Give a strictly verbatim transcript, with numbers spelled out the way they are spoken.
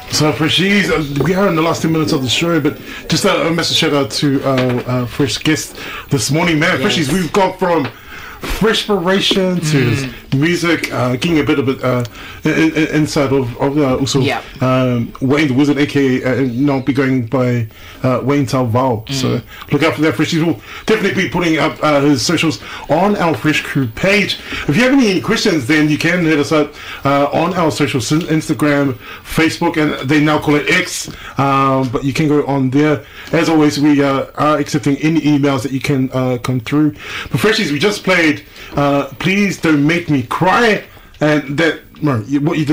So Freshies, uh, we are in the last ten minutes of the show, but just a, a massive shout out to uh, uh, fresh guest this morning, man. Yes. Freshies, we've gone from Freshpiration to mm. music, uh, getting a bit of a uh, in, in, inside of, of uh, also yep. um, Wayne the Wizard, aka uh, not be going by uh, Wayne Talval. Mm. So look out for that. Freshies will definitely be putting up uh, his socials on our Fresh Crew page. If you have any questions, then you can hit us up uh, on our socials, Instagram, Facebook, and they now call it X. Um, but you can go on there. As always, we uh, are accepting any emails that you can uh, come through. But Freshies, we just played Uh, Please Don't Make Me Cry, and that, what you did